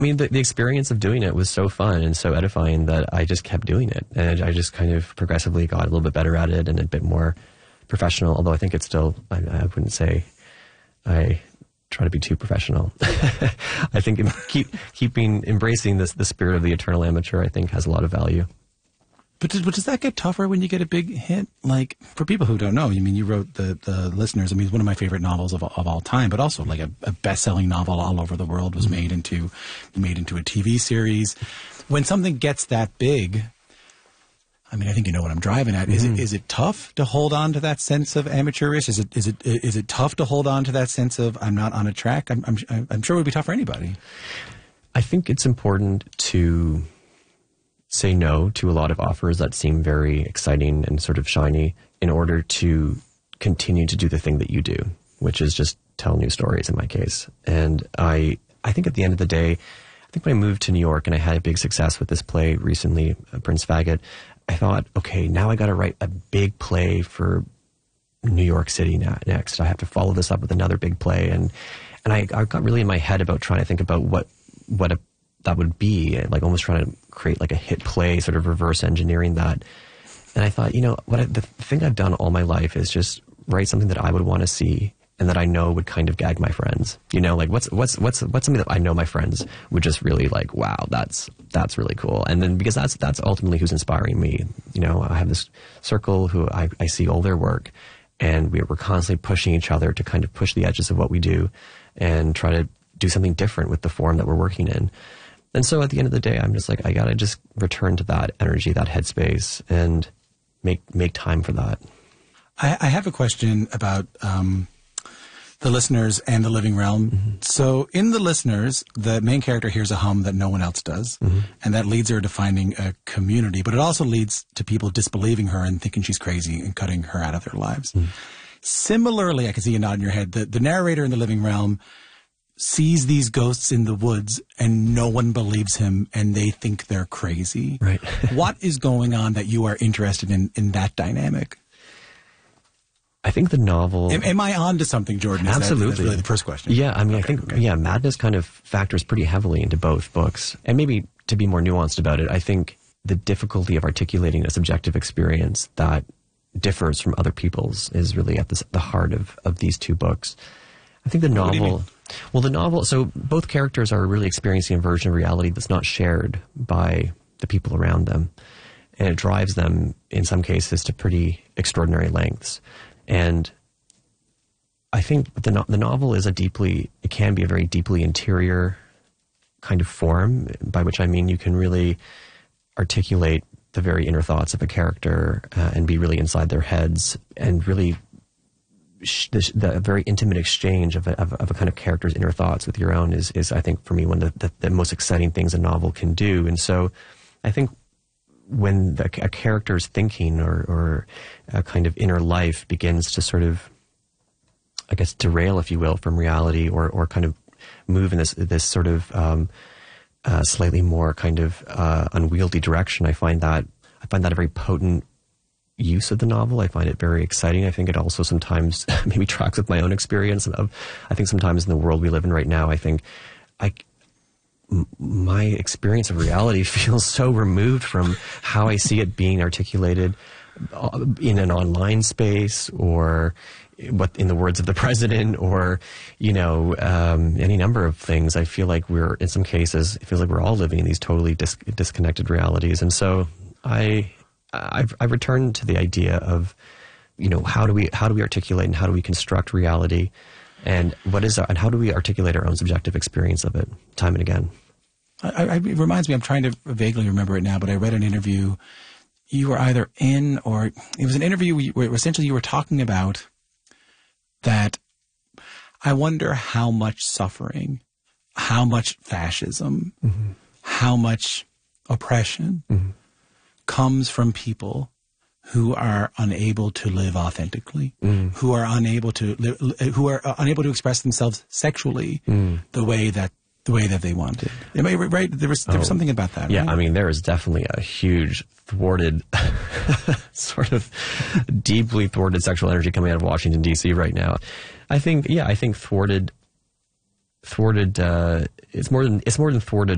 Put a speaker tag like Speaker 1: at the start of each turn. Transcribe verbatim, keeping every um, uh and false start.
Speaker 1: I mean, the, the experience of doing it was so fun and so edifying that I just kept doing it. And I just kind of progressively got a little bit better at it and a bit more professional, although I think it's still, I, I wouldn't say I try to be too professional. I think keep, keeping, embracing this, the spirit of the eternal amateur, I think has a lot of value.
Speaker 2: But does, but does that get tougher when you get a big hit? Like, for people who don't know, I mean, you wrote the, the Listeners. I mean, it's one of my favorite novels of, of all time, but also like a, a best-selling novel all over the world was made into, made into a T V series. When something gets that big, I mean, I think you know what I'm driving at. Is mm-hmm. it, is it tough to hold on to that sense of amateurish? Is it, is it, is it tough to hold on to that sense of I'm not on a track? I'm, I'm, I'm sure it would be tough for anybody.
Speaker 1: I think it's important to say no to a lot of offers that seem very exciting and sort of shiny in order to continue to do the thing that you do, which is just tell new stories in my case. And I, I think at the end of the day, I think when I moved to New York and I had a big success with this play recently, uh, Prince Faggot, I thought, okay, now I got to write a big play for New York City now, next. I have to follow this up with another big play. And, and I, I got really in my head about trying to think about what, what a that would be, like almost trying to create like a hit play, sort of reverse engineering that. And I thought, you know, what I, the thing I've done all my life is just write something that I would want to see and that I know would kind of gag my friends. You know, like what's what's what's what's something that I know my friends would just really like, wow, that's that's really cool. And then because that's that's ultimately who's inspiring me. You know, I have this circle who I, I see all their work, and we're, we're constantly pushing each other to kind of push the edges of what we do and try to do something different with the form that we're working in. And so at the end of the day, I'm just like, I gotta just return to that energy, that headspace, and make make time for that.
Speaker 2: I, I have a question about um, the Listeners and the Living Realm. Mm-hmm. So in the Listeners, the main character hears a hum that no one else does, mm-hmm. and that leads her to finding a community. But it also leads to people disbelieving her and thinking she's crazy and cutting her out of their lives. Mm-hmm. Similarly, I can see you nodding your head, the, the narrator in the Living Realm sees these ghosts in the woods and no one believes him and they think they're crazy.
Speaker 1: Right.
Speaker 2: What is going on that you are interested in, in that dynamic?
Speaker 1: I think the novel...
Speaker 2: Am, am I on to something, Jordan? Is
Speaker 1: Absolutely.
Speaker 2: That, that's really the first question.
Speaker 1: Yeah, I mean,
Speaker 2: okay,
Speaker 1: I think,
Speaker 2: okay.
Speaker 1: yeah, madness kind of factors pretty heavily into both books. And maybe to be more nuanced about it, I think the difficulty of articulating a subjective experience that differs from other people's is really at the, the heart of, of these two books. I think the novel... Well, the novel, so both characters are really experiencing a version of reality that's not shared by the people around them. And it drives them, in some cases, to pretty extraordinary lengths. And I think the, no the novel is a deeply, it can be a very deeply interior kind of form, by which I mean you can really articulate the very inner thoughts of a character uh, and be really inside their heads and really The, the very intimate exchange of a, of, of a kind of character's inner thoughts with your own is, is I think, for me, one of the, the, the most exciting things a novel can do. And so I think when the, a character's thinking or, or a kind of inner life begins to sort of, I guess, derail, if you will, from reality or, or kind of move in this, this sort of um, uh, slightly more kind of uh, unwieldy direction, I find that, I find that a very potent use of the novel. I find it very exciting. I think it also sometimes maybe tracks with my own experience of, I think sometimes in the world we live in right now, I think I, m my experience of reality feels so removed from how I see it being articulated in an online space or what, in the words of the president, or, you know, um, any number of things. I feel like we're, in some cases, it feels like we're all living in these totally dis disconnected realities. And so I, I've, I've returned to the idea of, you know, how do we how do we articulate and how do we construct reality, and what is our, and how do we articulate our own subjective experience of it time and again.
Speaker 2: I, I, it reminds me, I'm trying to vaguely remember it now, but I read an interview. You were either in or it was an interview where essentially you were talking about that. I wonder how much suffering, how much fascism, mm-hmm. how much oppression. Mm-hmm. comes from people who are unable to live authentically, mm. who are unable to live, who are unable to express themselves sexually mm. the way that the way that they wanted. Am I right? There was there was
Speaker 1: oh,
Speaker 2: something about that.
Speaker 1: Yeah,
Speaker 2: right?
Speaker 1: I mean, there is definitely a huge thwarted, sort of deeply thwarted sexual energy coming out of Washington D C right now. I think, yeah, I think thwarted, thwarted. Uh, it's more than it's more than thwarted.